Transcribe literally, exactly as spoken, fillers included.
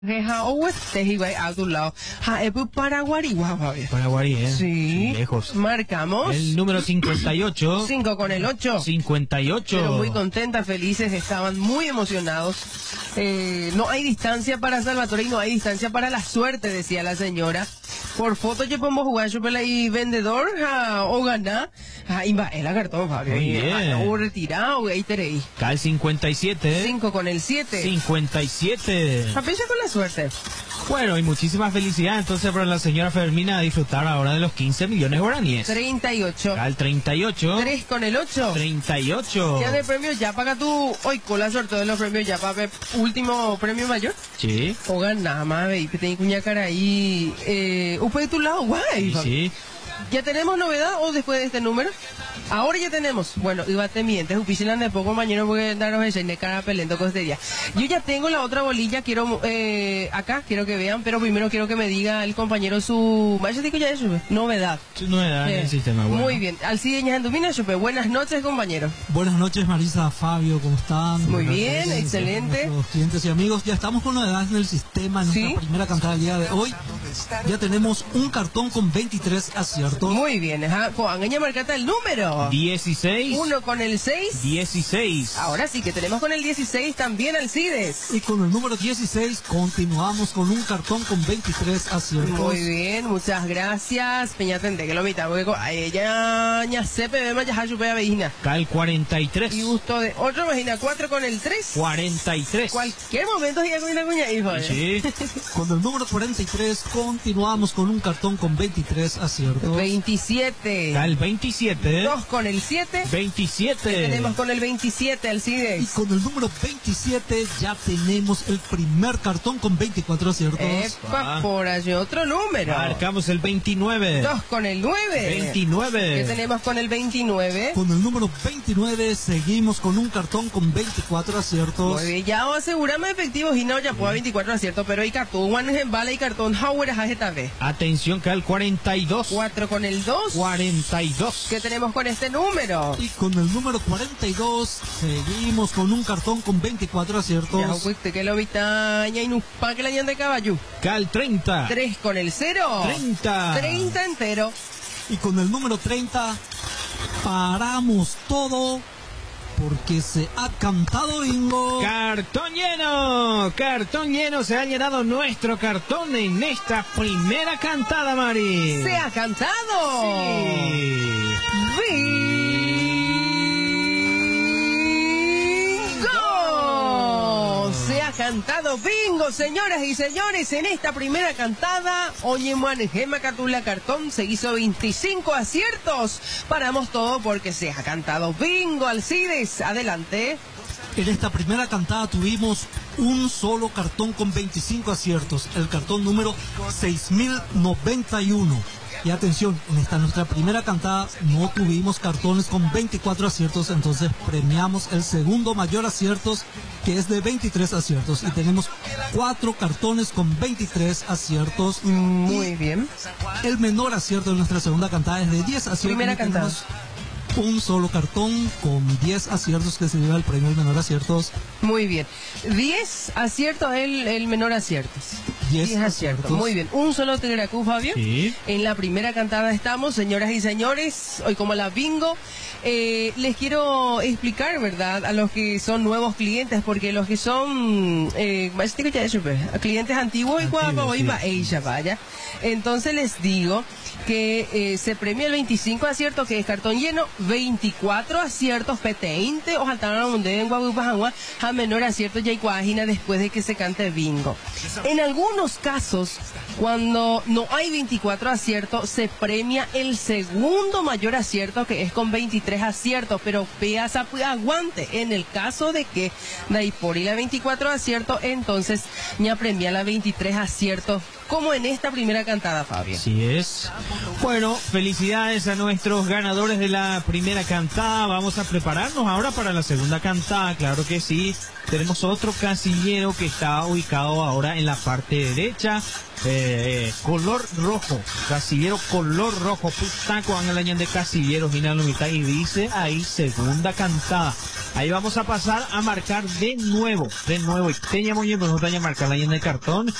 Reja o este igual a tu lado. Ja, es Paraguay, guau, Paraguay, ¿eh? Sí. Lejos. Marcamos. El número cincuenta y ocho. cinco con el ocho. cincuenta y ocho. Pero muy contentas, felices, estaban muy emocionados. Eh, no hay distancia para Salvatore y no hay distancia para la suerte, decía la señora. Por foto yo podemos jugar yo pela y vendedor ja, o ganar. Ja, y va, el cartón, Fabio. Muy bien. O retirado, ahí tenéis. Cal cincuenta y siete. cinco con el siete. cincuenta y siete. Apecha con la suerte. Bueno, y muchísima felicidad entonces para la señora Fermina a disfrutar ahora de los quince millones guaraníes. treinta y ocho. Cal treinta y ocho. tres con el ocho. treinta y ocho. Ya de premio ya paga tú hoy con la suerte de los premios ya para último premio mayor. Sí. O gana más, ve, que tengo cuña cara ahí. Eh, un de tu lado, guay. Sí, sí. ¿Ya tenemos novedad o después de este número? Ahora ya tenemos. Bueno, iba te mientes, upichilan de poco mañana voy a daros ese de cara pelendo costería. Yo ya tengo la otra bolilla, quiero eh, acá, quiero que vean, pero primero quiero que me diga el compañero su maestro digo ya eso, novedad. Su novedad en el sistema, bueno. Muy bien. Alcide Ñandumina, Chupe. Buenas noches, compañero. Buenas noches, Marisa, Fabio, ¿cómo están? Muy Buenas bien, noches, excelente. Los clientes y amigos, ya estamos con novedades en el sistema, en ¿Sí? nuestra primera cantada del día de hoy. Ya tenemos un cartón con veintitrés aciertos. Muy bien, ajá. Coangaña marcata el número. dieciséis. Uno con el seis. dieciséis. Ahora sí que tenemos con el dieciséis también Alcides. Y con el número dieciséis continuamos con un cartón con veintitrés aciertos. Muy bien, muchas gracias. Peña Tente, que lo mitad, porque a ella ya se ve más ya chupe a vecina. Cal cuarenta y tres. Y gusto de otro vecina, cuatro con el tres. cuarenta y tres. Cualquier momento ya con una cuña, hijo. Sí. Con el número cuarenta y tres continuamos con un cartón con veintitrés aciertos. veintisiete. Cal veintisiete. Dos con el siete. veintisiete. Tenemos con el veintisiete, Y Alcides. con el número veintisiete ya tenemos el primer cartón con veinticuatro aciertos. Epa, por allí otro número. Marcamos el veintinueve. Dos con el nueve. veintinueve. ¿Qué tenemos con el veintinueve? Con el número veintinueve seguimos con un cartón con veinticuatro aciertos. Muy bien, ya asegurame efectivos y no, ya puedo veinticuatro aciertos, pero hay cartón, one en bala y cartón, Howard J B. Atención, Cal cuarenta y dos. Cuatro con el dos. cuarenta y dos. ¿Qué tenemos con este número? Y con el número cuarenta y dos seguimos con un cartón con veinticuatro aciertos. Ya, pues, que lo vitaña y no pa que la ñan de caballo. Cal treinta. Tres con el cero. treinta. Treinta entero. Y con el número treinta paramos todo porque se ha cantado bingo. Cartón lleno, cartón lleno, se ha llenado nuestro cartón en esta primera cantada, Mari. ¡Se ha cantado! Sí. ¡Bingo! Se ha cantado bingo, señoras y señores, en esta primera cantada. Oye, Gema Catula Cartón se hizo veinticinco aciertos. Paramos todo porque se ha cantado bingo, Alcides. Adelante. En esta primera cantada tuvimos un solo cartón con veinticinco aciertos, el cartón número seis mil noventa y uno. Y atención, en esta nuestra primera cantada no tuvimos cartones con veinticuatro aciertos, entonces premiamos el segundo mayor aciertos, que es de veintitrés aciertos. Y tenemos cuatro cartones con veintitrés aciertos. Muy bien. El menor acierto de nuestra segunda cantada es de diez aciertos. Primera y tenemos cantada. Un solo cartón con diez aciertos que se lleva el premio al menor aciertos. Muy bien. diez aciertos, el, el menor aciertos. diez aciertos. aciertos. Muy bien. Un solo Tegracú, Fabio. Sí. En la primera cantada estamos, señoras y señores. Hoy como la bingo. Eh, les quiero explicar, ¿verdad? A los que son nuevos clientes, porque los que son eh, clientes antiguos y guapa, hoy va ella, vaya. Entonces les digo que eh, se premia el veinticinco aciertos, que es cartón lleno, veinticuatro aciertos, P T veinte, o saltaron un dedo en Guaguipajagua, a menor acierto ya hay cuágina después de que se cante bingo. En algunos casos, cuando no hay veinticuatro aciertos, se premia el segundo mayor acierto, que es con veintitrés aciertos, pero peasa aguante. En el caso de que de ahí por y la veinticuatro aciertos, entonces ya premia la veintitrés aciertos como en esta primera cantada, Fabio. Así es. Bueno, felicidades a nuestros ganadores de la primera cantada. Vamos a prepararnos ahora para la segunda cantada, claro que sí. Tenemos otro casillero que está ubicado ahora en la parte derecha. Eh, color rojo, casillero color rojo, putaco en el año de casilleros, y dice ahí segunda cantada. Ahí vamos a pasar a marcar de nuevo, de nuevo, y teníamos que marcar la año de cartón.